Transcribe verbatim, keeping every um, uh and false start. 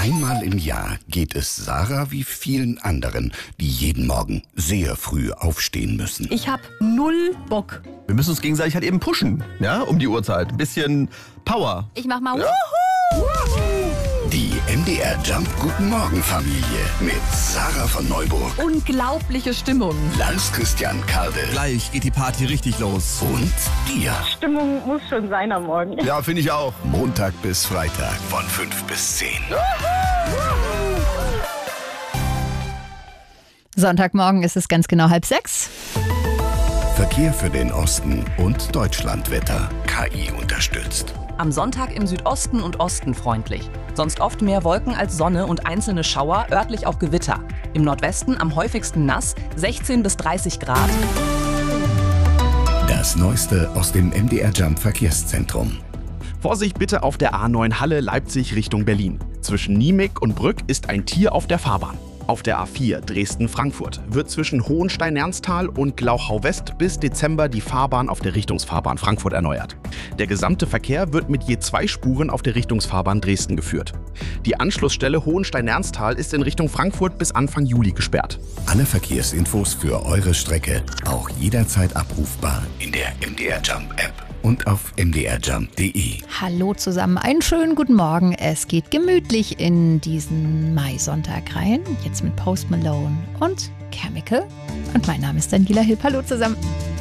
Einmal im Jahr geht es Sarah wie vielen anderen, die jeden Morgen sehr früh aufstehen müssen. Ich hab null Bock. Wir müssen uns gegenseitig halt eben pushen, ja, um die Uhrzeit. Ein bisschen Power. Ich mach mal Ja. Wuhu! Die M D R Jump Guten Morgen Familie mit Sarah von Neuburg, Unglaubliche Stimmung. Lars Christian Kade Gleich geht die Party richtig los. und dir. Stimmung muss schon sein am Morgen. Ja, finde ich auch. Montag bis Freitag von fünf bis zehn. Sonntagmorgen ist es ganz genau halb sechs. Verkehr für den Osten und Deutschlandwetter. K I unterstützt. Am Sonntag im Südosten und Osten freundlich. Sonst oft mehr Wolken als Sonne und einzelne Schauer, örtlich auch Gewitter. Im Nordwesten am häufigsten nass, sechzehn bis dreißig Grad. Das Neueste aus dem M D R Jump Verkehrszentrum. Vorsicht bitte auf der A neun Halle Leipzig Richtung Berlin. Zwischen Niemeg und Brück ist ein Tier auf der Fahrbahn. Auf der A vier Dresden-Frankfurt wird zwischen Hohenstein-Ernsthal und Glauchau-West bis Dezember die Fahrbahn auf der Richtungsfahrbahn Frankfurt erneuert. Der gesamte Verkehr wird mit je zwei Spuren auf der Richtungsfahrbahn Dresden geführt. Die Anschlussstelle Hohenstein-Ernsthal ist in Richtung Frankfurt bis Anfang Juli gesperrt. Alle Verkehrsinfos für eure Strecke auch jederzeit abrufbar in der M D R Jump App und auf m d r jump punkt d e. Hallo zusammen, einen schönen guten Morgen. Es geht gemütlich in diesen Mai-Sonntag rein. Jetzt mit Post Malone und Chemical. Und mein Name ist Daniela Hipp. Hallo zusammen.